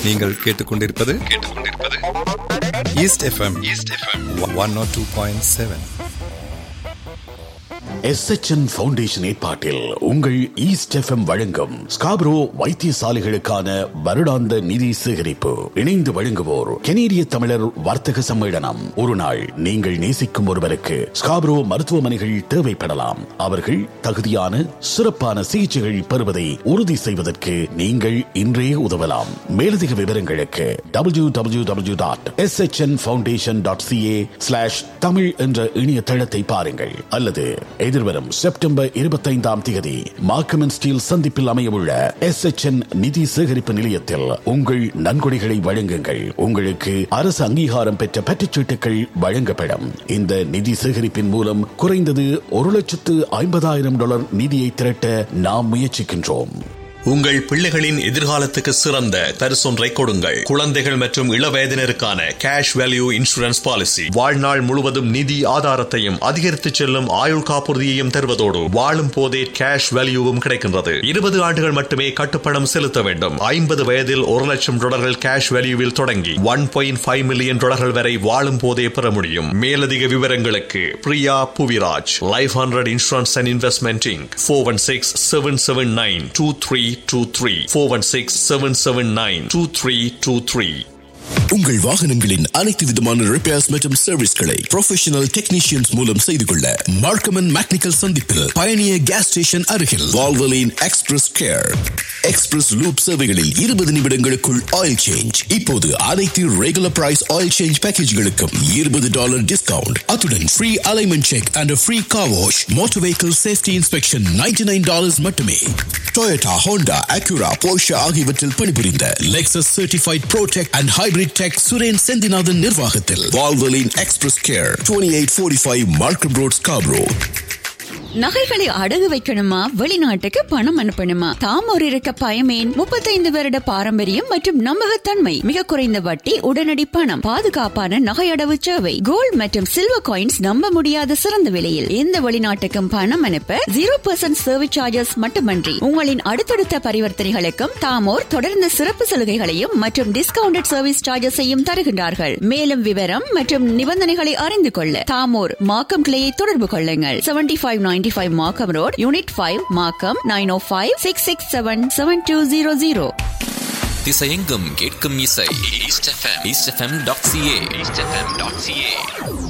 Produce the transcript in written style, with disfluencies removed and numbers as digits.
நீங்கள் கேட்டுக்கொண்டிருப்பது east FM 102.7. SHN foundation ஏற்பாட்டில் உங்கள் ஈஸ்ட் எஃப்எம் வழங்கும் ஸ்காப்ரோ வைத்தியசாலைகளுக்கான வருடாந்த நிதி சேகரிப்பு. இணைந்து வழங்குவோர் கனேடிய தமிழர் வர்த்தக சம்மேளனம். ஒரு நாள் நீங்கள் நேசிக்கும் ஒருவருக்கு ஸ்காப்ரோ மருத்துவமனைகள் தேவைப்படலாம். அவர்கள் தகுதியான சிறப்பான சிகிச்சைகள் பெறுவதை உறுதி செய்வதற்கு நீங்கள் இன்றே உதவலாம். மேலதிக விவரங்களுக்கு www.shnfoundation.ca/தமிழ் என்ற இணையதளத்தை பாருங்கள். அல்லது எதிர்வரும் செப்டம்பர் 25 மார்க்கம் அண்ட் ஸ்டீல் சந்திப்பில் அமையவுள்ள SHN நிதி சேகரிப்பு நிலையத்தில் உங்கள் நன்கொடைகளை வழங்குங்கள். உங்களுக்கு அரசு அங்கீகாரம் பெற்ற பற்றுச்சீட்டுகள் வழங்கப்படும். இந்த நிதி சேகரிப்பின் மூலம் குறைந்தது $150,000 நிதியை திரட்ட நாம் முயற்சிக்கின்றோம். உங்கள் பிள்ளைகளின் எதிர்காலத்துக்கு சிறந்த பரிசொன்றை கொடுங்கள். குழந்தைகள் மற்றும் இளவயதினருக்கான கேஷ் வேல்யூ இன்சூரன்ஸ் பாலிசி வாழ்நாள் முழுவதும் நிதி ஆதாரத்தையும் அதிகரித்து செல்லும் ஆயுள் காப்புறுதியையும் தருவதோடு வாழும் போதே கேஷ் வேல்யூவும் கிடைக்கின்றது. 20 ஆண்டுகள் மட்டுமே கட்டுப்பணம் செலுத்த வேண்டும். 50 வயதில் $1,00,000 கேஷ் வேல்யூவில் தொடங்கி $1.5 மில்லியன் வரை வாழும் போதே பெற முடியும். மேலதிக விவரங்களுக்கு Priya Puviraj, life 100 insurance and investment Inc. 416-779-2323 416-779-2323. உங்கள் வாகனங்களின் அனைத்து விதமான ரிப்பேர்ஸ் மற்றும் சர்வீஸ்களை ப்ரொஃபஷனல் டெக்னீஷியன்ஸ் மூலம் செய்து கொள்ள மார்க்கம் அண்ட் மெக்கானிக்கல் சந்திப்பில் பயணியர் கேஸ் ஸ்டேஷன் அருகில் Valvoline express care. Express loop சேவைகளில் 20 நிமிடங்களுக்குள் ஆயில் சேஞ்ச். இப்போது அனைத்து regular price oil change பேக்கேஜ்களுக்கும் $20 discount. அத்துடன் free alignment check and free car wash. Motor vehicle safety inspection $99 மட்டுமே. டொயோட்டா, ஹோண்டா, அக்யூரா, போர்ஷே ஆகியவற்றில் பணிபுரிந்த Lexus certified pro tech and hybrid tech Suren Senthinathan நிர்வாகத்தில் Valvoline express care, 2845 மார்க்கம் road, Scarborough. நகைகளை அடகு வைக்கணுமா, வெளிநாட்டுக்கு பணம் அனுப்பணுமா? தாமோர் இருக்க பயமேன்? 35 வருட பாரம்பரியம் மற்றும் நம்பகத்தன்மை, மிக குறைந்த வட்டி, உடனடி பணம், பாதுகாப்பான நகை அடவு சேவை, கோல்ட் மற்றும் சில்வர் காயின்ஸ் நம்ப முடியாத சிறந்த விலையில். எந்த வெளிநாட்டுக்கும் பணம் அனுப்ப 0% சர்வீஸ் சார்ஜஸ் மட்டுமன்றி உங்களின் அடுத்தடுத்த பரிவர்த்தனைகளுக்கும் தாமோர் தொடர்ந்து சிறப்பு சலுகைகளையும் மற்றும் டிஸ்கவுண்டட் சர்வீஸ் சார்ஜஸையும் தருகின்றார்கள். மேலும் விவரம் மற்றும் நிபந்தனைகளை அறிந்து கொள்ள தாமோர் மார்க்கம் கிளையை தொடர்பு கொள்ளுங்கள். 7595 Markham Road, Unit 5, Markham, 905-667-7200. திசையெங்கும் கேட்கும் இசை. eastfm.ca